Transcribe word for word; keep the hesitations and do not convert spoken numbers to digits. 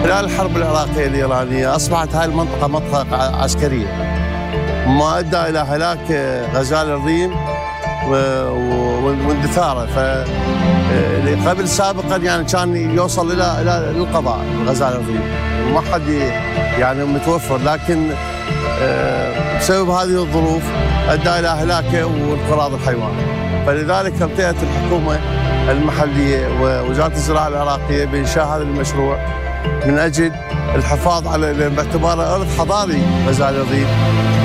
خلال الحرب العراقية الإيرانية أصبحت هذه المنطقة منطقة عسكرية، ما أدى إلى هلاك غزال الريم واندثاره. فقبل سابقا يعني كان يوصل إلى إلى القضاء غزال الريم وما حد يعني متوفر، لكن بسبب هذه الظروف أدى إلى هلاكه وانقراض الحيوان. فلذلك التقت الحكومة المحلية ووزارة الزراعة العراقية بإنشاء هذا المشروع من أجل الحفاظ على باعتباره إرث حضاري غزال الريم.